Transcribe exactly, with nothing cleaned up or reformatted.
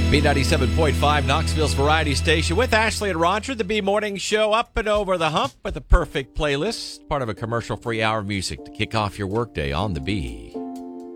B ninety-seven point five, Knoxville's Variety Station with Ashley and Roger, the B Morning Show, up and over the hump with the perfect playlist, part of a commercial-free hour of music to kick off your workday on the B.